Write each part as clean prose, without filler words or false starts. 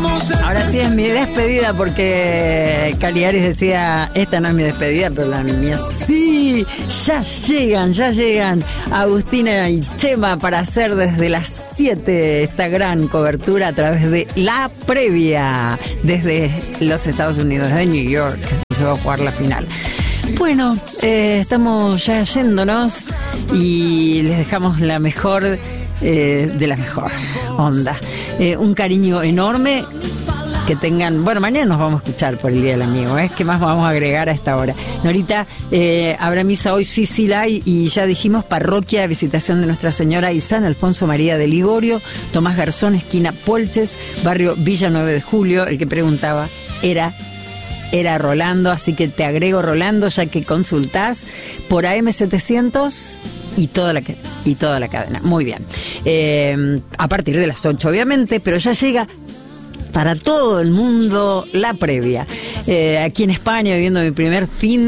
Ahora sí es mi despedida, porque Caligaris decía, esta no es mi despedida, pero la mía sí. Ya llegan Agustina y Chema para hacer desde las 7 esta gran cobertura a través de La Previa, desde los Estados Unidos, de New York, se va a jugar la final. Bueno, estamos ya yéndonos y les dejamos la mejor de la mejor onda. Un cariño enorme. Que tengan, bueno, mañana nos vamos a escuchar por el Día del Amigo, ¿qué más vamos a agregar a esta hora? Norita, habrá misa hoy, sí la hay, y ya dijimos, parroquia, visitación de Nuestra Señora y San Alfonso María de Ligorio, Tomás Garzón, esquina Polches, barrio Villa 9 de Julio. El que preguntaba era Rolando, así que te agrego, Rolando, ya que consultás por AM700 y toda la cadena. Muy bien. A partir de las 8, obviamente, pero ya llega para todo el mundo La Previa. Aquí en España, viviendo mi primer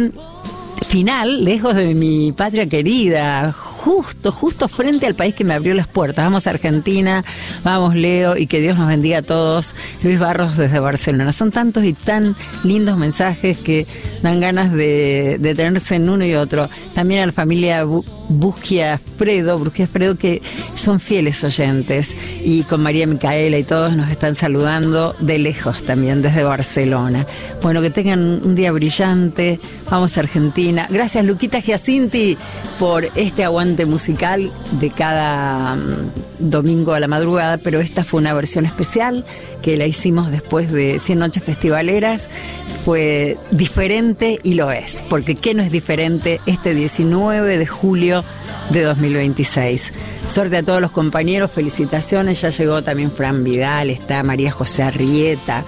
final, lejos de mi patria querida, justo frente al país que me abrió las puertas. Vamos a Argentina, vamos Leo, y que Dios nos bendiga a todos. Luis Barros desde Barcelona. Son tantos y tan lindos mensajes que dan ganas de tenerse en uno y otro. También a la familia Busquia Fredo, que son fieles oyentes, y con María Micaela y todos nos están saludando de lejos también, desde Barcelona. Bueno, que tengan un día brillante. Vamos a Argentina. Gracias, Luquita Giacinti, por este aguante musical de cada domingo a la madrugada, pero esta fue una versión especial que la hicimos después de 100 noches festivaleras. Fue diferente, y lo es, porque ¿qué no es diferente este 19 de julio de 2026? Suerte a todos los compañeros, felicitaciones. Ya llegó también Fran Vidal, está María José Arrieta,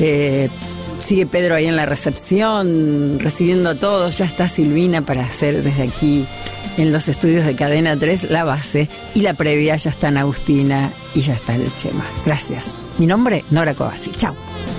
sigue Pedro ahí en la recepción, recibiendo a todos. Ya está Silvina para hacer desde aquí, en los estudios de Cadena 3, la base, y La Previa. Ya están Agustina y ya está el Chema. Gracias. Mi nombre, Nora Covasi. Chao.